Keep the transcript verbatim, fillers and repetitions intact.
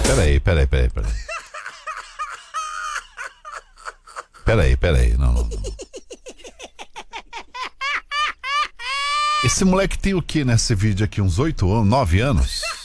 Peraí, peraí, peraí, peraí. Peraí, peraí, não, não, não. Esse moleque tem o que nesse vídeo aqui? Uns oito anos, nove anos?